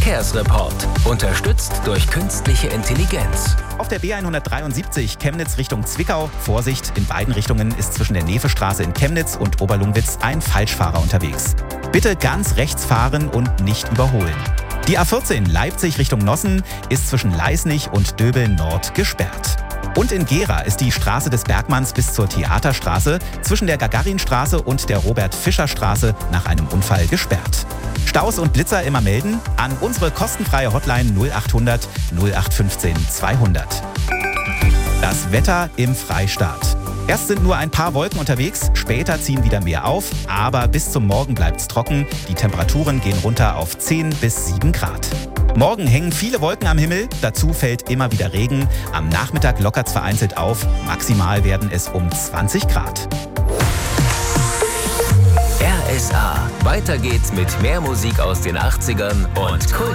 Verkehrsreport. Unterstützt durch künstliche Intelligenz. Auf der B173 Chemnitz Richtung Zwickau. Vorsicht, in beiden Richtungen ist zwischen der Nefestraße in Chemnitz und Oberlungwitz ein Falschfahrer unterwegs. Bitte ganz rechts fahren und nicht überholen. Die A14 Leipzig Richtung Nossen ist zwischen Leisnig und Döbeln Nord gesperrt. Und in Gera ist die Straße des Bergmanns bis zur Theaterstraße zwischen der Gagarinstraße und der Robert-Fischer-Straße nach einem Unfall gesperrt. Staus und Blitzer immer melden an unsere kostenfreie Hotline 0800 0815 200. Das Wetter im Freistaat. Erst sind nur ein paar Wolken unterwegs, später ziehen wieder mehr auf, aber bis zum Morgen bleibt's trocken. Die Temperaturen gehen runter auf 10 bis 7 Grad. Morgen hängen viele Wolken am Himmel, dazu fällt immer wieder Regen. Am Nachmittag lockert's vereinzelt auf, maximal werden es um 20 Grad. RSA. Weiter geht's mit mehr Musik aus den 80ern und Kult.